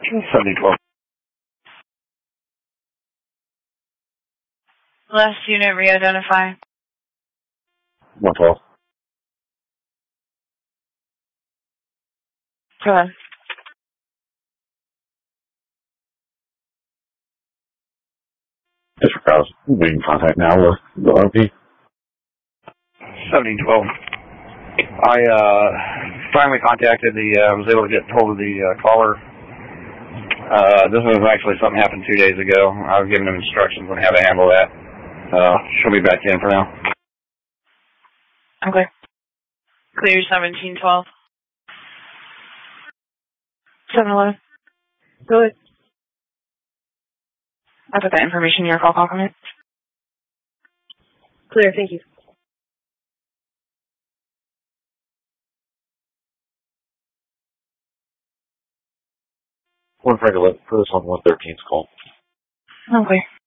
7012. Last unit, re-identify. 112. Go ahead. District House. We in contact now with the RP. 7012. I finally contacted was able to get hold of the caller. This was actually something happened 2 days ago. I was giving him instructions on how to handle that. She'll be back in for now. Okay. Clear 1712. 711. Go ahead. I put that information in your call comment. Clear, thank you. One Frank 11 for this on 113's call. Okay.